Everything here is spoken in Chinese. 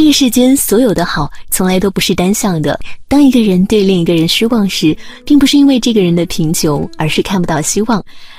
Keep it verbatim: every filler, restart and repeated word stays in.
这个世间所有的好从来都不是单向的，当一个人对另一个人失望时，并不是因为这个人的贫穷，而是看不到希望。